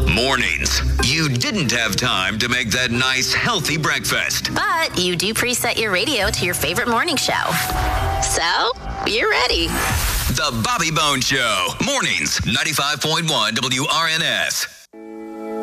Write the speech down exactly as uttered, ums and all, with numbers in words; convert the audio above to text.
Mornings. You didn't have time to make that nice, healthy breakfast. But you do preset your radio to your favorite morning show. So, you're ready. The Bobby Bones Show. Mornings, ninety-five point one W R N S.